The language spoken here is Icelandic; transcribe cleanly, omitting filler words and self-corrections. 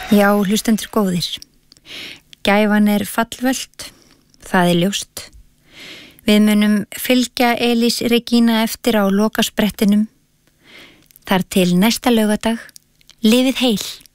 Já, hlustendur góðir. Gæfan fallvöld, það ljóst. Við munum fylgja Elís Regína eftir á lokasprettinum. Þar til næsta laugardag, lifið heil.